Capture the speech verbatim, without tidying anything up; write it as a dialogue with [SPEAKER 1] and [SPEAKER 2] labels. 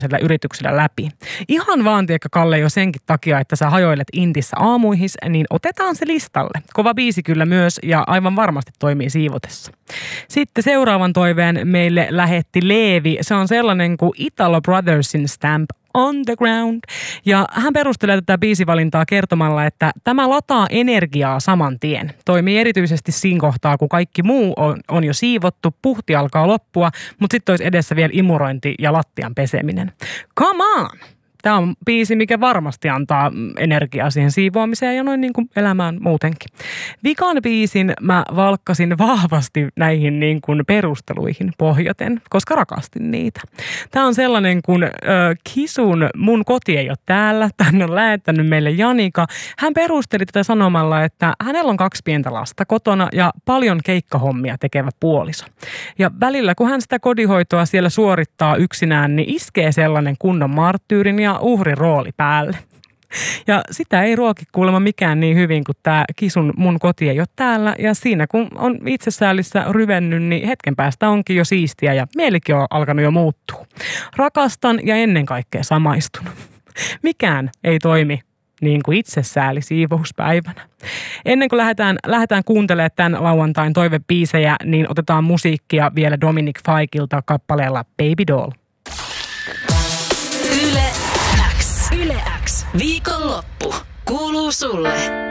[SPEAKER 1] sillä yrityksellä läpi. Ihan vaan, tiedätkö Kalle, jo senkin takia, että sä hajoilet Intissä aamuihis, niin otetaan se listalle. Kova biisi kyllä myös ja aivan varmasti toimii siivotessa. Sitten seuraavan toiveen meille lähetti Leevi. Se on sellainen kuin Italo Brothersin Stamp on the ground. Ja hän perustelee tätä biisivalintaa kertomalla, että tämä lataa energiaa saman tien. Toimii erityisesti siinä kohtaa, kun kaikki muu on, on jo siivottu, puhti alkaa loppua, mutta sitten olisi edessä vielä imurointi ja lattian peseminen. Come on! Tämä on biisi, mikä varmasti antaa energiaa siihen siivoamiseen ja noin niin kuin elämään muutenkin. Vikan biisin mä valkkasin vahvasti näihin niin kuin perusteluihin pohjaten, koska rakastin niitä. Tämä on sellainen kuin äh, Kisun Mun koti ei ole täällä. Tän on lähettänyt meille Janika. Hän perusteli tätä sanomalla, että hänellä on kaksi pientä lasta kotona ja paljon keikkahommia tekevä puoliso. Ja välillä, kun hän sitä kodinhoitoa siellä suorittaa yksinään, niin iskee sellainen kunnon marttyyrin ja uhrin rooli päälle. Ja sitä ei ruoki kuulemma mikään niin hyvin kuin tämä Kisun Mun koti ei ole täällä. Ja siinä kun on itsesäälissä ryvennyt, niin hetken päästä onkin jo siistiä ja mielikin on alkanut jo muuttua. Rakastan ja ennen kaikkea samaistunut. Mikään ei toimi niin kuin itsesääli siivouspäivänä. Ennen kuin lähdetään, lähdetään kuuntelemaan tämän lauantain toivebiisejä, niin otetaan musiikkia vielä Dominic Fikilta kappaleella Baby Doll.
[SPEAKER 2] Yle X. Yle X. Viikonloppu kuuluu sulle.